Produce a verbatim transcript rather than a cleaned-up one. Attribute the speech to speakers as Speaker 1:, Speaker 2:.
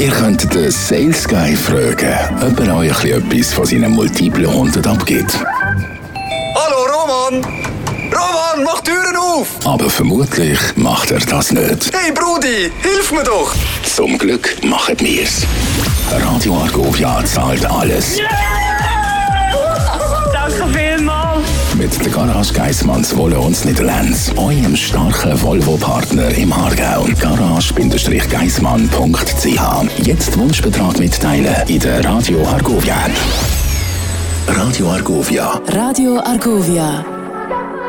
Speaker 1: Ihr könnt den Sales Guy fragen, ob er euch etwas von seinen multiplen Hunden abgibt.
Speaker 2: Hallo Roman! Roman, mach die Türen auf!
Speaker 1: Aber vermutlich macht er das nicht.
Speaker 2: Hey Brudi, hilf mir doch!
Speaker 1: Zum Glück machen wir's. Radio Argovia zahlt alles.
Speaker 3: Yeah! Danke vielmals!
Speaker 1: Mit der Garage Geissmanns Wolle und Niederlands, eurem starken Volvo-Partner im Aargau. garage geissmann punkt c h. Jetzt Wunschbetrag mitteilen in der Radio Argovia. Radio Argovia.
Speaker 4: Radio Argovia.